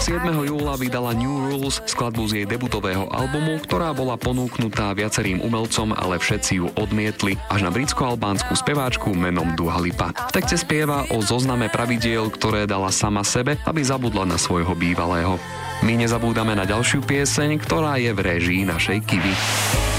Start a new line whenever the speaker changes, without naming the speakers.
7. júla vydala New Rules, skladbu z jej debutového albumu, ktorá bola ponúknutá viacerým umelcom, ale všetci ju odmietli, až na britsko-albánsku speváčku menom Dua Lipa. V texte spieva o zozname pravidiel, ktoré dala sama sebe, aby zabudla na svojho bývalého. My nezabúdame na ďalšiu pieseň, ktorá je v réžii našej Kivy.